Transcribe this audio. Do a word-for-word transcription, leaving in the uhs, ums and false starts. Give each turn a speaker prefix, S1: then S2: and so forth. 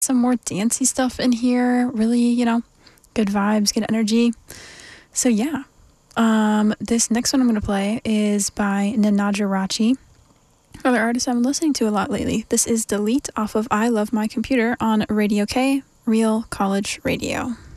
S1: some more dancey stuff in here. Really, you know, good vibes, good energy. So yeah, um, this next one I'm going to play is by Nanajirachi, another artist I've been listening to a lot lately. This is Delete off of I Love My Computer on Radio K, Real College Radio.